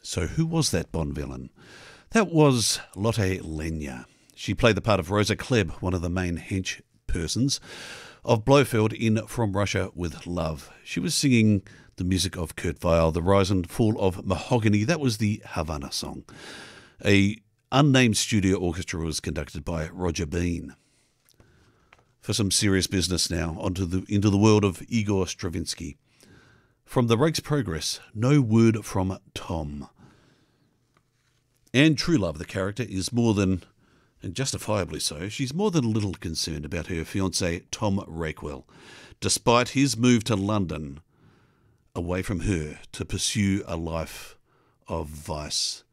So who was that Bond villain? That was Lotte Lenya. She played the part of Rosa Klebb, one of the main hench persons of Blofeld in From Russia with Love. She was singing the music of Kurt Weill, The Rise and Fall of Mahogany. That was the Havana song. A unnamed studio orchestra was conducted by Roger Bean. For some serious business now, into the world of Igor Stravinsky. From The Rake's Progress, No Word from Tom. Anne Truelove, the character, is more than, and justifiably so, she's more than a little concerned about her fiancé Tom Rakewell, despite his move to London away from her to pursue a life of vice